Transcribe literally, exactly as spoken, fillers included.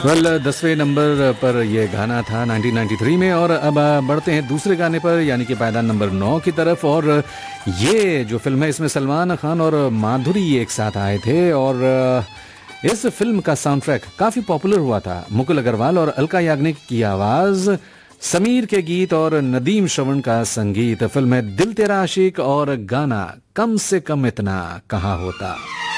Well well, दसवें number पर यह गाना था नाइनटीन नाइंटी थ्री में। और अब बढ़ते हैं दूसरे गाने पर, यानी कि पायदान नंबर नौ की तरफ। और ये जो फिल्म है इसमें सलमान खान और माधुरी एक साथ आए थे और इस फिल्म का साउंड ट्रैक काफ़ी पॉपुलर हुआ था। मुकुल अग्रवाल और अलका याग्निक की आवाज़, समीर के गीत और नदीम श्रवण का संगीत। फिल्म है दिल तेरा आशिक और गाना कम से कम इतना कहाँ होता।